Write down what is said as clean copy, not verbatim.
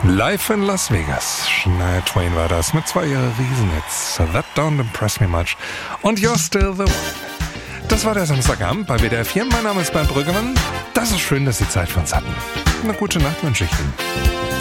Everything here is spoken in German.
Live in Las Vegas. Shania Twain war das mit 2 ihrer Riesenhits. That Don't Impress Me Much und You're Still the One. Das war der Samstagabend bei WDR 4. Mein Name ist Bernd Brüggemann. Das ist schön, dass Sie Zeit für uns hatten. Eine gute Nacht wünsche ich Ihnen.